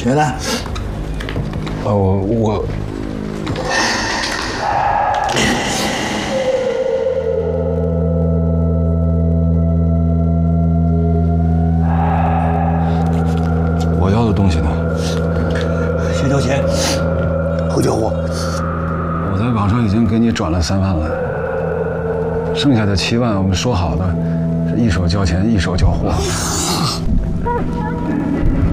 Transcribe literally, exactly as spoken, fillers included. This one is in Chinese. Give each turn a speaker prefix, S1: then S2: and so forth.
S1: 钱呢？
S2: 呃，我我。 我要的东西呢？
S1: 先交钱，后交货。
S2: 我在网上已经给你转了三万了，剩下的七万我们说好的是一手交钱一手交货。